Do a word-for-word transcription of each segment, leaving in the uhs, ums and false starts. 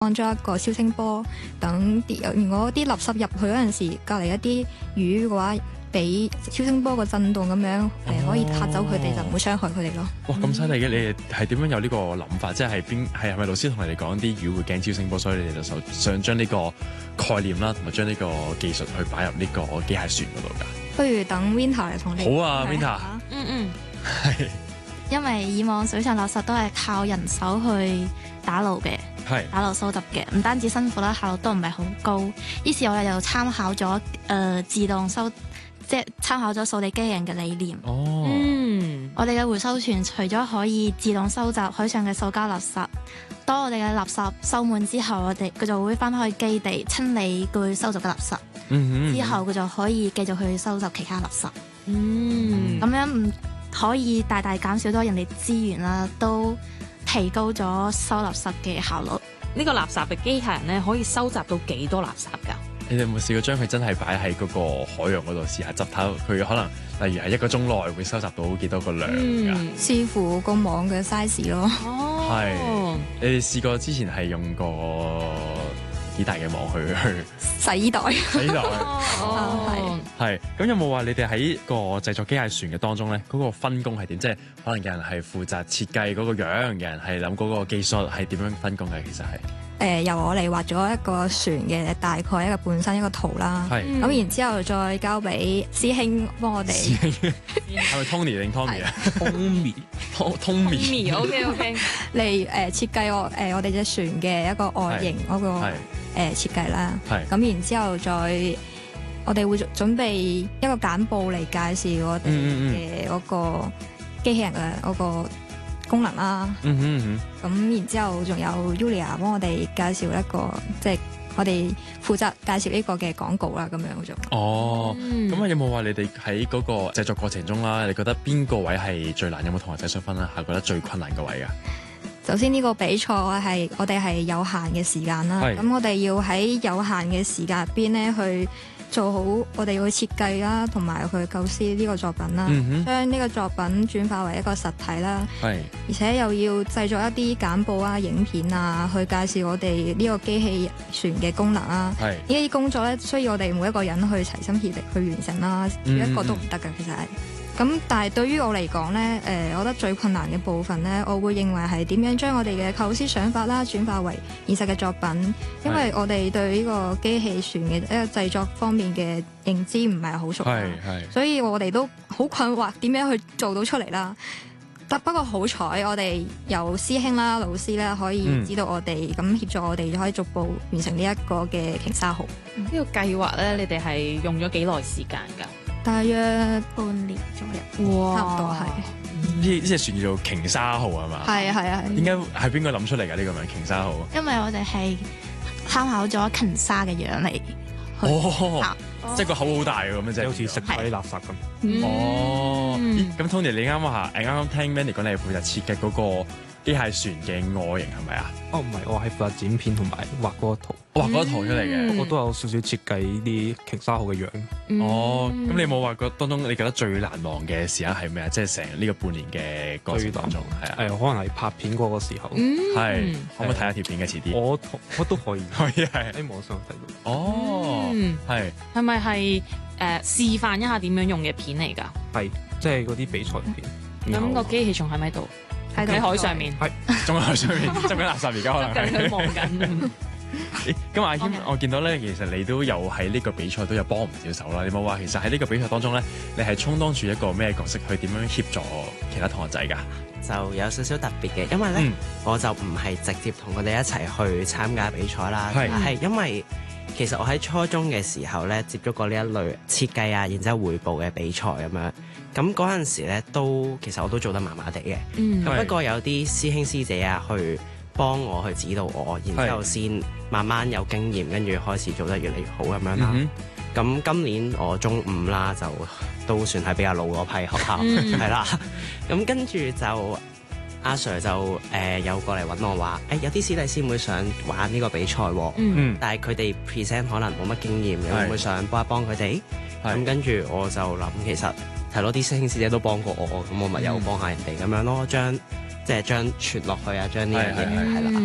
安裝一個超聲波，等啲如果啲垃圾入去嗰陣時，隔離一啲魚嘅話，俾超聲波個震動咁樣誒、呃、可以嚇走佢哋，就唔會傷害佢哋咯。 哇，咁犀利嘅！你哋係點樣有呢個諗法？即係邊係係咪老師同你哋講啲魚會驚超聲波，所以你哋就想想將呢個概念啦，同埋將呢個技術去擺入呢個機械船嗰度㗎？ 不如等 Winter 嚟同你好啊 ，Winter， 嗯嗯， 係因為以往水上垃圾都係靠人手去打撈嘅， 係打撈收集嘅，唔單止辛苦啦，效率都唔係好高。於是我哋就參考咗誒、呃、自動收，即係參考咗掃地機器人嘅理念。 哦， 嗯， 我哋嘅回收船除咗可以自動收集海上嘅塑膠垃圾，當我哋嘅垃圾收滿之後，我哋佢就會翻返去基地清理佢收集嘅垃圾。 嗯哼， 之後佢就可以繼續去收集其他垃圾。 嗯， 咁樣唔可以大大減少咗人哋資源啦，都提高咗收垃圾嘅效率。 呢個垃圾嘅機械人咧，可以收集到幾多垃圾㗎？ 你哋有冇試過將佢真係擺喺嗰個海洋嗰度試下執睇佢可能，例如係一個鐘內會收集到幾多個量㗎？ 嗯視乎個網嘅 size 咯。 係、 哦， 你哋試過之前係用過幾大嘅網去去洗衣袋。 洗袋？ 哦， 係咁有冇話你哋喺個製作機械船嘅當中咧，嗰、嗰個分工係點？即係可能有人係負責設計嗰個樣，有人係諗嗰個技術係點樣分工嘅？其實係。 誒、呃、由我嚟畫咗一個船嘅大概一個本身一個圖啦，咁、 係然之後再交俾師兄幫我哋。 師兄係咪 Tony 定 Tommy 啊？Tommy，Tommy。 咪 OK OK， 嚟誒設計我誒、呃、我哋隻船嘅一個外形嗰、嗰個誒、呃、設計啦， 係咁然之後再我哋會準備一個簡報嚟介紹我哋嘅嗰個機器人嘅嗰個功能啦。 嗯哼嗯咁然之後仲有 Yulia 幫我哋介紹一個即係我哋負責介紹呢個嘅廣告啦，咁樣嗰種。 哦， 嗯咁啊有冇話你哋喺嗰個製作過程中啦，你覺得邊個位係最難？有冇同學仔想分享下覺得最困難嘅位啊？ 首先呢個比賽係我哋係有限嘅時間啦， 係咁我哋要喺有限嘅時間入邊咧去做好我哋要去設計啦，同埋去構思呢個作品啦， 嗯哼將呢個作品轉化為一個實體啦， 係而且又要製作一啲簡報啊、影片啊，去介紹我哋呢個機器船嘅功能啦。 係呢啲工作咧需要我哋每一個人去齊心協力去完成啦， 嗯一個都唔得㗎，其實係。咁但係對於我嚟講咧，誒、我覺得最困難嘅部分咧，我會認為係點樣將我哋嘅構思想法啦轉化為現實嘅作品，因為我哋對呢個機器船嘅一個製作方面嘅認知唔係好熟啦係係所以我哋都好困惑點樣去做到出嚟啦。不不過好彩，我哋有師兄啦、老師咧可以指導我哋，咁、協助我哋可以逐步完成呢一個嘅鯨鯊號。 呢個計劃咧，你哋係用咗幾耐時間㗎？ 大約半年左右。 哇差唔多係。 呢呢隻船叫做鯨鯊號係嘛？ 係啊係啊係。 點解係邊個諗出嚟㗎？呢個名鯨鯊號？ 因為我哋係參考咗鯨鯊嘅樣嚟。 哦啊， 即係個口好大嘅咁樣，即係好似食咗啲垃圾咁。 嗯哦， 嗯咦咁 Tony 你啱話誒啱啱聽 Mandy 講你係負責設計嗰個機械船嘅外形係咪啊？ 哦，唔係，我係負責剪片同埋畫嗰個圖， 我畫嗰個圖出嚟嘅。 嗯我都有少少設計呢啲鯨鯊號嘅樣。 哦， 嗯咁你有冇話覺當中你覺得最難忘嘅時間係咩啊？即係成呢個半年嘅過程當中，係啊， 係可能係拍片嗰個時候， 嗯係可唔可以睇下條片嘅遲啲？ 我同我都可以可以係喺網上睇到。 哦， 嗯係係咪係誒示範一下點樣用嘅片嚟㗎？ 係即係嗰啲比賽片。然後咁個機器仲喺咪度？ 喺度喺海上面， 仲喺上面執緊垃圾，而家可能係。 跟佢望緊。 咦咁阿謙 Okay， 我見到咧，其實你都有喺呢個比賽都有幫唔少手啦。你冇話其實喺呢個比賽當中咧，你係充當住一個咩角色去點樣協助其他同學仔㗎？ 就有少少特別嘅，因為咧、 嗯我就唔係直接同佢哋一齊去參加比賽啦， 係但係因為其實我喺初中嘅時候咧接觸過呢一類設計啊，然之後匯報嘅比賽咁樣，咁嗰陣時咧都其實我都做得麻麻地嘅， 嗯咁、 係不過有啲師兄師姐啊去幫我去指導我，然之後先慢慢有經驗，跟住開始做得越嚟越好咁樣啦。 嗯咁、今年我中五啦，就都算係比較老嗰批學校， 嗯係啦。咁跟住就阿 Sir 就誒、呃、有過嚟揾我話，誒、有啲師弟師妹想玩呢個比賽喎， 嗯嗯但係佢哋 present 可能冇乜經驗，你會唔會想幫一幫佢哋？ 係咁跟住我就諗，其實係咯，啲師兄師姐都幫過我，咁我咪有幫下人哋咁樣咯，將即係將傳落去啊，將呢樣嘢係啦。 嗯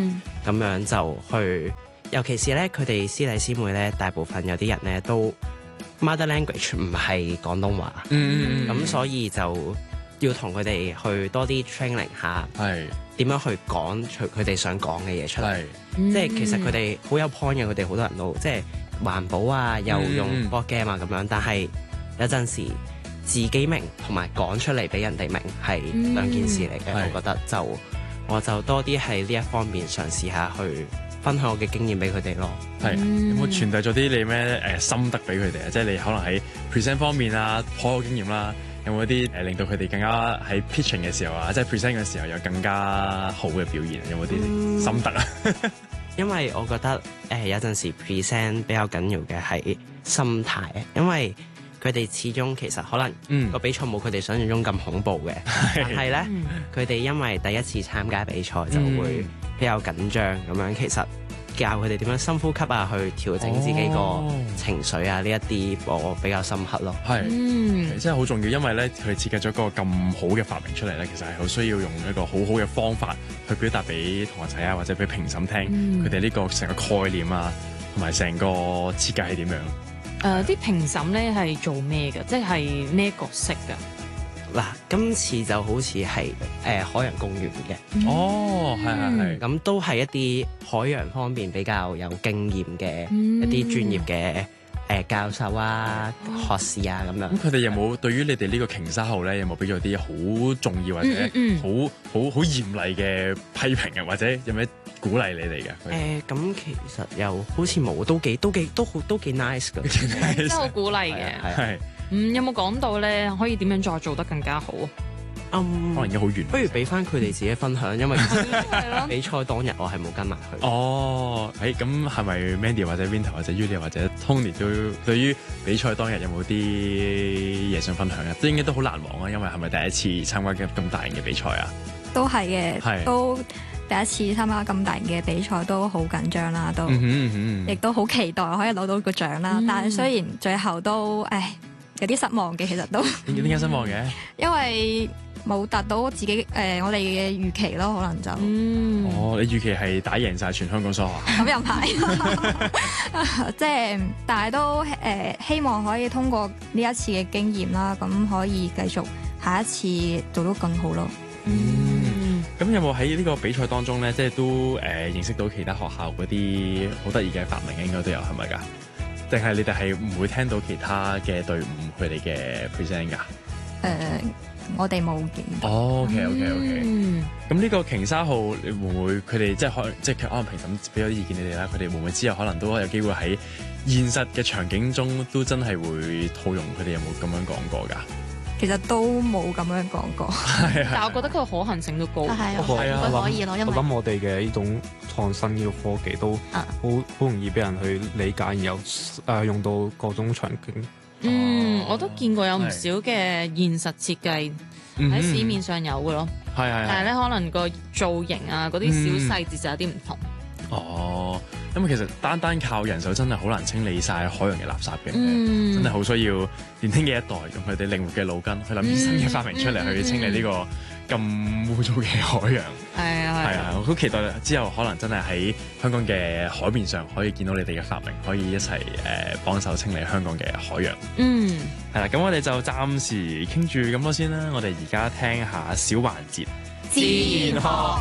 咁樣就去，尤其是咧佢哋師弟師妹咧，大部分有啲人咧都 mother language 唔係廣東話，咁、 嗯嗯、 所以就要同佢哋去多啲 training 下， 係點樣去講佢哋想講嘅嘢出嚟。 嗯即係其實佢哋好有 point 嘅，佢哋好多人都即係環保啊，又用 board game 啊咁樣，但係有陣時自己明同埋講出嚟俾人哋明係兩件事嚟嘅。 嗯、 我覺得就我就多啲喺呢一方面嘗試下去分享我嘅經驗俾佢哋咯。 係、嗯、有冇傳遞咗啲你咩誒心得俾佢哋啊？即係你可能喺 present 方面啊，頗有經驗啦。有冇一啲誒令到佢哋更加喺 pitching 嘅時候啊，即係 present 嘅時候有更加好嘅表現？有冇啲心得啊？嗯、 因為我覺得誒、呃、有陣時 present 比較緊要嘅係心態，因為佢哋始終其實可能個、嗯、比賽冇佢哋想象中咁恐怖嘅，但係咧佢哋因為第一次參加比賽就會比較緊張咁樣，其實教佢哋點樣深呼吸啊，去調整自己個情緒啊，呢一啲我比較深刻咯。 係， 嗯， 真係好重要，因為咧佢哋設計咗個咁好嘅發明出嚟咧，其實係好需要用一個好好嘅方法去表達俾同學仔啊，或者俾評審聽，佢哋呢個成個概念啊，同埋成個設計係點樣？誒、 呃，啲評審咧係做咩嘅？即係咩角色㗎？ 嗱，今次就好似係誒海洋公園嘅， 嗯、哦，係係係， 咁都係一啲海洋方面比較有經驗嘅、 嗯、 一啲專業嘅誒、呃、教授啊、哦、學士啊咁樣。 咁佢哋有冇對於你哋呢個鯨鯊號咧，有冇俾咗啲好重要或者好好好嚴厲嘅批評啊？或者有咩鼓勵你哋嘅？誒、 呃，咁其實又好似冇，都幾都幾都好都幾 nice 㗎， 真係好鼓勵嘅，係。嗯，有冇講到咧？可以點樣再做得更加好？ 嗯， 可能已經好遠。 不如俾翻佢哋自己分享，因為比賽當日我係冇跟埋去。 哦，誒咁係咪 Mandy 或者 Winter 或者 Yulia 或者 Tony 都對於比賽當日有冇啲嘢想分享啊？都應該都好難忘啊，因為係咪第一次參加咁大型嘅比賽啊？ 都係嘅， 係都第一次參加咁大型嘅比賽，都好緊張啦，都亦、 嗯嗯、 都好期待可以攞到個獎啦。嗯、但係雖然最後都誒有啲失望嘅，其實都點點解失望嘅？ 因為冇達到自己誒、呃、我哋嘅預期咯，可能就嗯哦，你預期係打贏晒全香港數學？ 咁又唔係，即係但係都誒、呃、希望可以通過呢一次嘅經驗啦，咁可以繼續下一次做到更好咯。 嗯，咁有冇喺呢個比賽當中咧，即係都誒、呃、認識到其他學校嗰啲好得意嘅發明，應該都有係咪㗎？定係你哋係唔會聽到其他嘅隊伍佢哋嘅 present 㗎？誒、 呃，我哋冇見到。 哦 OK OK OK。 嗯。 咁呢個鯨鯊號，你會唔會佢哋即係可即係可能評審俾咗啲意見你哋啦？佢哋會唔會之後可能都有機會喺現實嘅場景中都真係會套用？佢哋有冇咁樣講過㗎？ 其實都冇咁樣講過， 但係我覺得佢可行性都高。 係啊， 係啊， 可以咯，因為我諗我哋嘅呢種創新呢個科技都好好容易俾人去理解，然後誒、呃、用到各種場景。 嗯，我都見過有唔少嘅現實設計喺市面上有嘅咯。 係係、嗯， 但係咧可能個造型啊嗰啲小細節就有啲唔同。 哦，因為其實單單靠人手真係好難清理晒海洋嘅垃圾嘅， 嗯、 真係好需要年輕嘅一代用佢哋靈活嘅腦筋去諗啲新嘅發明出嚟，嗯、去清理呢個咁污糟嘅海洋。 係啊係啊，我好期待之後可能真係喺香港嘅海面上可以見到你哋嘅發明，可以一齊誒幫手清理香港嘅海洋。 嗯， 係啦，咁我哋就暫時傾住咁多先啦。我哋而家聽下小環節， 自然學。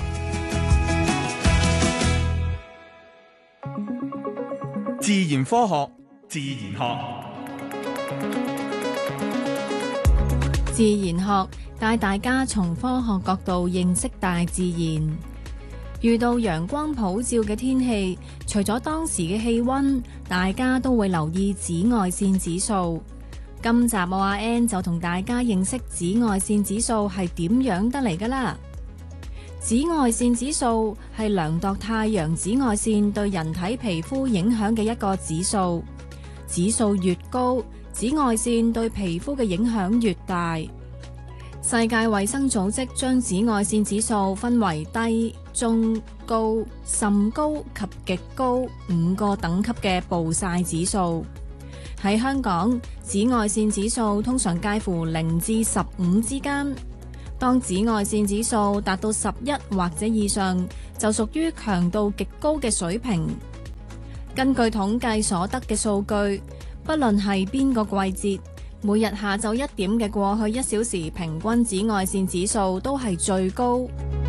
自然科學，自然學， 自然學帶大家從科學角度認識大自然。遇到陽光普照嘅天氣，除咗當時嘅氣溫，大家都會留意紫外線指數。今集我阿 Ann 就同大家認識紫外線指數係點樣得嚟㗎啦。紫外線指數係量度太陽紫外線對人體皮膚影響嘅一個指數，指數越高，紫外線對皮膚嘅影響越大。世界衛生組織將紫外線指數分為低、中、高、甚高及極高五個等級嘅暴曬指數。喺香港，紫外線指數通常介乎零至十五之間。當紫外線指數達到十一或者以上， 就屬於強度極高嘅水平。根據統計所得嘅數據，不論係邊個季節，每日下晝一點嘅過去一小時平均紫外線指數都係最高。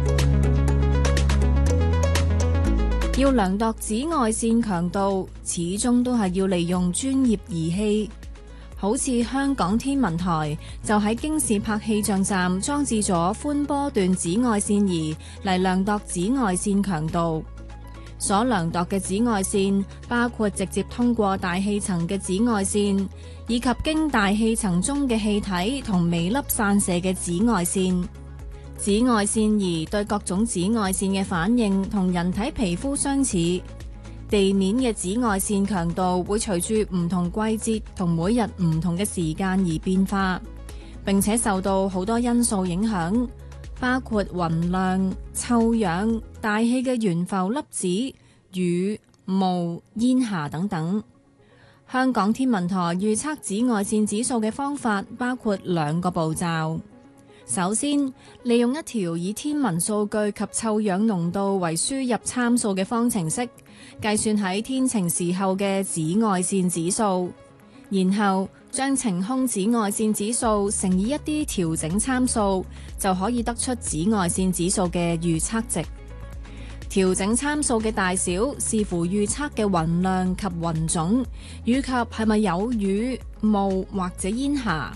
要量度紫外線強度，始終都係要利用專業儀器。好似香港天文台就喺京士柏氣象站裝置咗寬波段紫外線儀嚟量度紫外線強度。所量度嘅紫外線包括直接通過大氣層嘅紫外線，以及經大氣層中嘅氣體同微粒散射嘅紫外線。紫外線儀對各種紫外線嘅反應同人體皮膚相似。地面嘅紫外線強度會隨住唔同季節同每日唔同嘅時間而變化，並且受到好多因素影響，包括雲量、臭氧、大氣嘅懸浮粒子、雨、霧、煙霞等等。香港天文台預測紫外線指數嘅方法包括兩個步驟。首先，利用一條以天文數據及臭氧濃度為輸入參數嘅方程式，計算喺天晴時候嘅紫外線指數，然後將晴空紫外線指數乘以一啲調整參數，就可以得出紫外線指數嘅預測值。調整參數嘅大小視乎預測嘅雲量及雲種，以及係咪有雨、霧或者煙霞。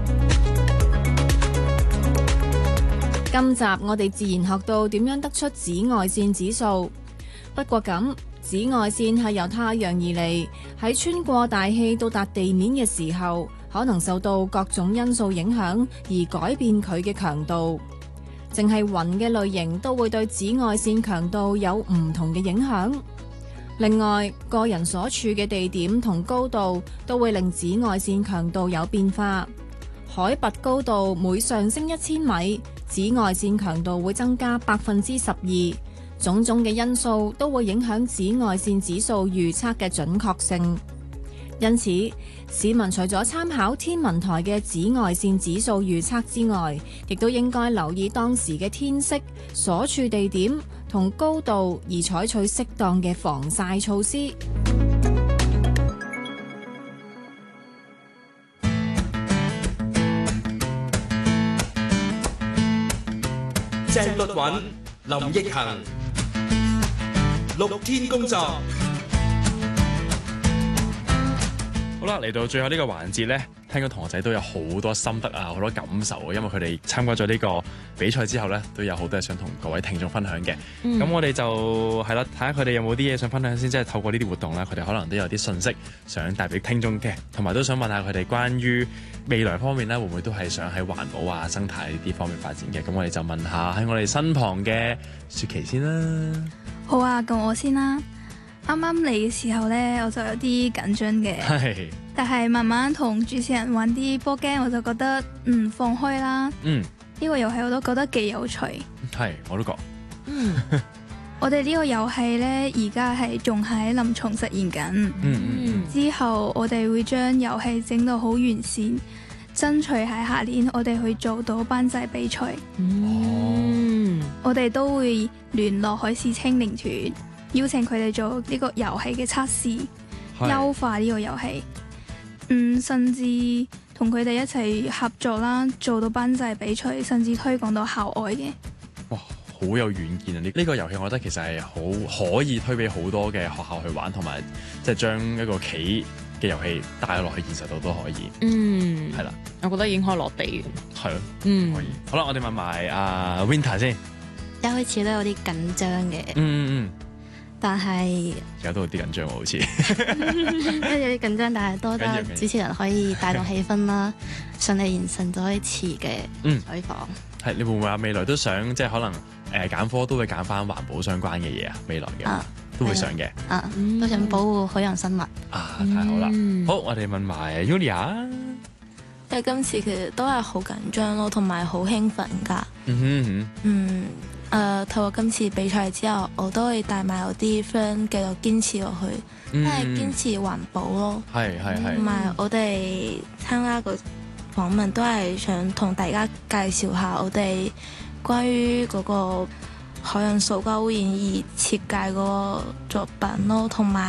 今集我哋自然學到點樣得出紫外線指數。不過咁，紫外線係由太陽而嚟，喺穿過大氣到達地面嘅時候，可能受到各種因素影響而改變佢嘅強度。淨係雲嘅類型都會對紫外線強度有唔同嘅影響。另外，個人所處嘅地點同高度都會令紫外線強度有變化。海拔高度每上升一千米，紫外線強度會增加百分之十二。種種嘅因素都會影響紫外線指數預測嘅準確性。因此，市民除咗參考天文台嘅紫外線指數預測之外，亦都應該留意當時嘅天色、所處地點同高度，而採取適當嘅防曬措施。 鄭律韻、林奕恒，六天工作。 好啦，嚟到最後呢個環節呢，聽講同學仔都有好多心得啊，好多感受啊，因為佢哋參加咗呢個比賽之後呢，都有好多嘢想同各位聽眾分享嘅。咁、嗯、我哋就係啦，睇下佢哋有冇啲嘢想分享先，即係透過呢啲活動呢，佢哋可能都有啲信息想帶俾聽眾嘅，同埋都想問下佢哋關於未來方面呢，會唔會都係想喺環保啊、生態呢啲方面發展嘅？咁我哋就問下喺我哋身旁嘅雪琪先啦。 好啊，咁我先啦。啱啱嚟嘅時候呢，我就有啲緊張嘅， 係。 但係慢慢同主持人玩啲波 game，我就覺得嗯放開啦。嗯，呢個遊戲我都覺得幾有趣。 係，我都覺。 嗯，我哋呢個遊戲呢，而家係仲喺臨床實驗緊。嗯嗯。之後我哋會將遊戲整到好完善，爭取喺下年我哋去做到頒獎比賽。嗯。我哋都會聯絡海事清零團，邀請佢哋做呢個遊戲嘅測試，優化呢個遊戲。嗯，甚至同佢哋一齊合作啦，做到頒獎比賽，甚至推廣到校外嘅。 哇，好有遠見啊！呢、這、呢個遊戲我覺得其實係好可以推俾好多嘅學校去玩，同埋即係將一個棋嘅遊戲帶落去現實度都可以。嗯，係啦， 我覺得已經可以落地嘅。 係咯，嗯，可以。好啦，我哋問埋阿 Winter 先。 一開始都有啲緊張嘅。嗯嗯嗯。 但係而家都有啲緊張喎，好似有啲緊張，但係多得主持人可以帶動氣氛啦，順利完成咗一次嘅採訪。 係、嗯，你會唔會話未來都想即係可能誒揀、呃、科都會揀翻環保相關嘅嘢啊？未來嘅、啊、都會想嘅。 啊，都想保護海洋生物。 啊，太好啦！嗯、好，我哋問埋 Yulia。 因為今次其實都係好緊張咯，同埋好興奮㗎。嗯哼哼。嗯。誒、呃，透過今次比賽之後，我都會帶埋我啲 friend 繼續堅持落去，即係堅持環保咯。係係係。同埋我哋參加個訪問都係想同大家介紹下我哋關於嗰個海洋塑膠污染而設計嗰個作品咯，同埋